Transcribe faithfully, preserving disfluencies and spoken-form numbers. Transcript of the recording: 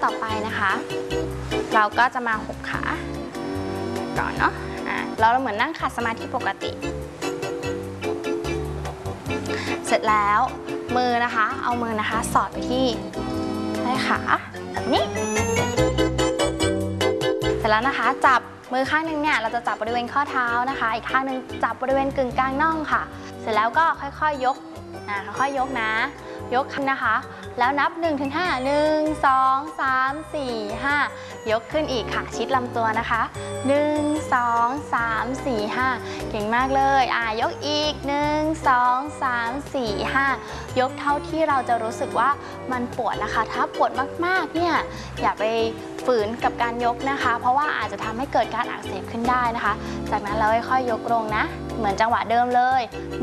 ต่อไปนะคะเราก็จะมาหุบขาก่อนเนาะอ่ะเราเหมือนนั่งขัดสมาธิปกติเสร็จแล้วมือนะคะเอามือนะคะสอดไปที่ใต้ขาแบบนี้เสร็จแล้วนะคะจับมือข้างหนึ่งเนี่ยเราจะจับบริเวณข้อเท้านะคะอีกข้างหนึ่งจับบริเวณกึ่งกลางน่องค่ะเสร็จแล้วก็ค่อยๆยกอ่าค่อยๆยกนะยกขึ้นนะคะแล้วนับ หนึ่งถึงห้า หนึ่ง สอง สาม สี่ ห้ายกขึ้นอีกค่ะชิดลำตัวนะคะหนึ่ง สอง สาม สี่ ห้าเก่งมากเลยอ่ายกอีกหนึ่ง สอง สาม สี่ ห้ายกเท่าที่เราจะรู้สึกว่ามันปวดนะคะถ้าปวดมากๆเนี่ยอย่าไปฝืนกับการยกนะคะเพราะว่าอาจจะทำให้เกิดการอักเสบขึ้นได้นะคะจากนั้นเราค่อยๆยกลงนะเหมือนจังหวะเดิมเลย